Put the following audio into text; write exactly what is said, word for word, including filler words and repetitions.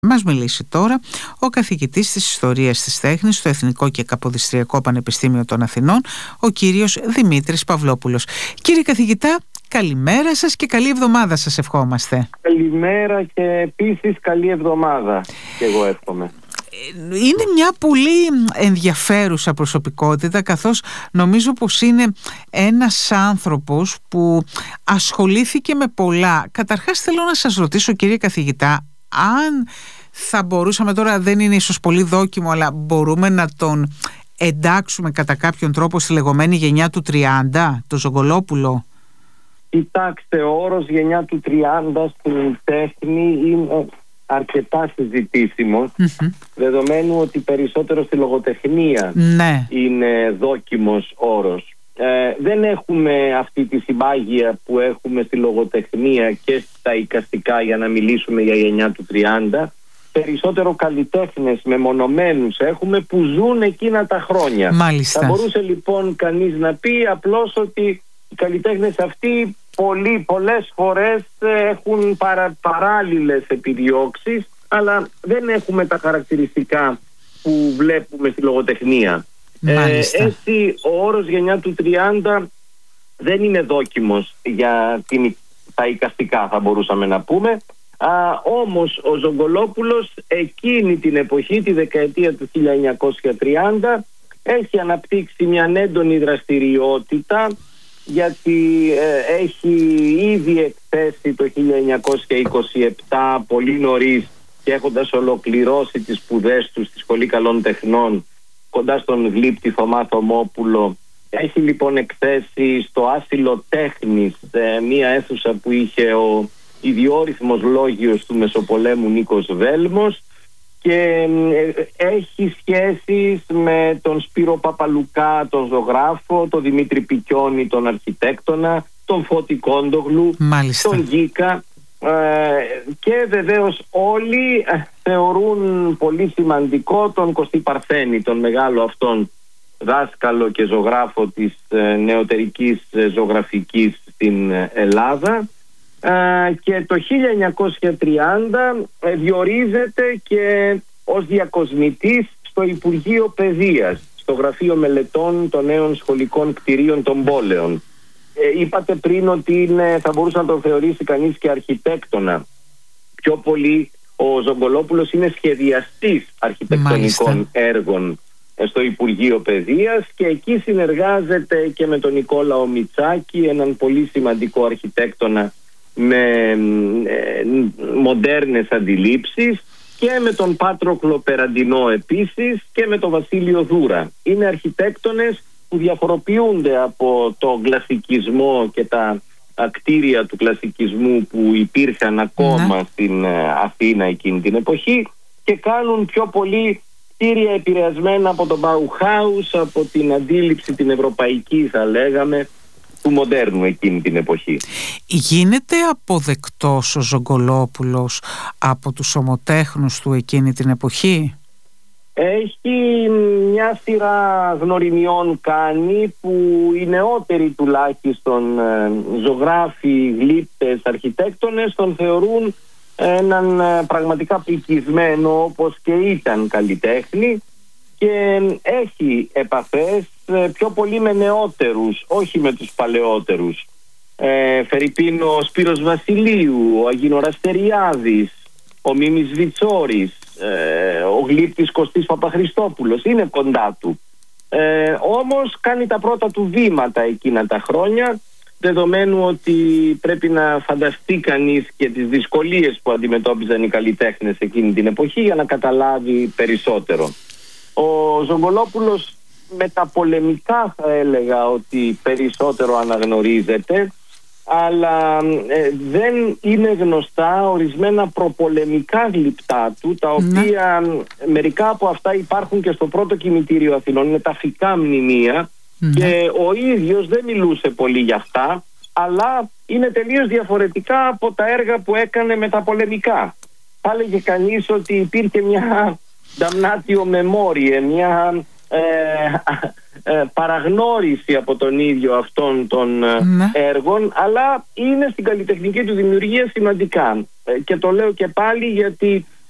Μας μιλήσει τώρα ο καθηγητής της Ιστορίας της Τέχνης στο Εθνικό και Καποδιστριακό Πανεπιστήμιο των Αθηνών, ο κύριος Δημήτρης Παυλόπουλος. Κύριε καθηγητά, καλημέρα σας και καλή εβδομάδα σας ευχόμαστε. Καλημέρα και επίσης καλή εβδομάδα και εγώ εύχομαι. Είναι μια πολύ ενδιαφέρουσα προσωπικότητα, καθώς νομίζω πως είναι ένας άνθρωπος που ασχολήθηκε με πολλά. Καταρχάς θέλω να σας ρωτήσω, κύριε καθηγητά, αν θα μπορούσαμε, τώρα δεν είναι ίσως πολύ δόκιμο, αλλά μπορούμε να τον εντάξουμε κατά κάποιον τρόπο στη λεγόμενη γενιά του τριάντα, το Ζογκολόπουλο. Κοιτάξτε, ο όρος γενιά του τριάντα στην τέχνη είναι αρκετά συζητήσιμος, mm-hmm. δεδομένου ότι περισσότερο στη λογοτεχνία ναι. είναι δόκιμος όρος. Ε, δεν έχουμε αυτή τη συμπάγεια που έχουμε στη λογοτεχνία και στα εικαστικά για να μιλήσουμε για γενιά του τριάντα. Περισσότερο καλλιτέχνες μεμονωμένους έχουμε που ζουν εκείνα τα χρόνια. Μάλιστα. Θα μπορούσε λοιπόν κανείς να πει απλώς ότι οι καλλιτέχνες αυτοί πολλοί, πολλές φορές έχουν παρα, παράλληλες επιδιώξεις, αλλά δεν έχουμε τα χαρακτηριστικά που βλέπουμε στη λογοτεχνία. Ε, έτσι ο όρος γενιά του τριάντα δεν είναι δόκιμος για την, τα εικαστικά, θα μπορούσαμε να πούμε. Α, όμως ο Ζογκολόπουλος εκείνη την εποχή, τη δεκαετία του χίλια εννιακόσια τριάντα, έχει αναπτύξει μια έντονη δραστηριότητα, γιατί ε, έχει ήδη εκθέσει το χίλια εννιακόσια είκοσι επτά πολύ νωρίς και έχοντας ολοκληρώσει τις σπουδές του στη Σχολή Καλών Τεχνών κοντά στον γλύπτη Θωμά Θωμόπουλο. Έχει λοιπόν εκθέσει στο Άσυλο Τέχνης, μία αίθουσα που είχε ο ιδιόρυθμος λόγιος του Μεσοπολέμου Νίκος Βέλμος, και έχει σχέσεις με τον Σπύρο Παπαλουκά, τον ζωγράφο, τον Δημήτρη Πικιόνη, τον αρχιτέκτονα, τον Φώτη Κόντογλου, Μάλιστα. τον Γκίκα, και βεβαίως όλοι θεωρούν πολύ σημαντικό τον Κωστή Παρθένη, τον μεγάλο αυτόν δάσκαλο και ζωγράφο της νεωτερικής ζωγραφικής στην Ελλάδα. Και το χίλια εννιακόσια τριάντα διορίζεται και ως διακοσμητής στο Υπουργείο Παιδείας, στο Γραφείο Μελετών των Νέων Σχολικών Κτηρίων των Πόλεων. Ε, είπατε πριν ότι είναι, θα μπορούσε να τον θεωρήσει κανείς και αρχιτέκτονα. Πιο πολύ ο Ζογκολόπουλος είναι σχεδιαστής αρχιτεκτονικών Μάλιστα. έργων στο Υπουργείο Παιδείας, και εκεί συνεργάζεται και με τον Νικόλαο Μητσάκη, έναν πολύ σημαντικό αρχιτέκτονα με ε, μοντέρνες αντιλήψεις, και με τον Πάτροκλο Περαντινό επίσης, και με τον Βασίλειο Δούρα. Είναι αρχιτέκτονες που διαφοροποιούνται από τον κλασικισμό και τα κτίρια του κλασικισμού που υπήρχαν ακόμα ναι. στην Αθήνα εκείνη την εποχή, και κάνουν πιο πολύ κτίρια επηρεασμένα από τον Bauhaus, από την αντίληψη την ευρωπαϊκή, θα λέγαμε, του μοντέρνου εκείνη την εποχή. Γίνεται αποδεκτός ο Ζογκολόπουλος από τους ομοτέχνους του εκείνη την εποχή? Έχει μια σειρά γνωριμιών κάνει, που οι νεότεροι τουλάχιστον ζωγράφοι, γλύπτες, αρχιτέκτονες τον θεωρούν έναν πραγματικά πληκισμένο, όπως και ήταν, καλλιτέχνη, και έχει επαφές πιο πολύ με νεότερους, όχι με τους παλαιότερους. Ε, Φερρυπίν ο Σπύρος Βασιλείου, ο Αγίνορας Στεριάδης, ο Μίμης Βιτσόρης, ε, ο γλύπτης Κωστής Παπαχριστόπουλος, είναι κοντά του. Ε, όμως κάνει τα πρώτα του βήματα εκείνα τα χρόνια, δεδομένου ότι πρέπει να φανταστεί κανείς και τις δυσκολίες που αντιμετώπιζαν οι καλλιτέχνες εκείνη την εποχή για να καταλάβει περισσότερο. Ο Ζογκολόπουλος μεταπολεμικά θα έλεγα ότι περισσότερο αναγνωρίζεται, αλλά ε, δεν είναι γνωστά ορισμένα προπολεμικά γλυπτά του, τα οποία ναι. μερικά από αυτά υπάρχουν και στο πρώτο κημητήριο Αθηνών, είναι τα φυκά μνημεία, ναι. και ο ίδιος δεν μιλούσε πολύ για αυτά, αλλά είναι τελείως διαφορετικά από τα έργα που έκανε μεταπολεμικά. Θα έλεγε κανείς ότι υπήρχε μια damnatio memoriae, μια ε, ε, παραγνώριση από τον ίδιο αυτών των ναι. έργων, αλλά είναι στην καλλιτεχνική του δημιουργία σημαντικά. Ε, και το λέω και πάλι γιατί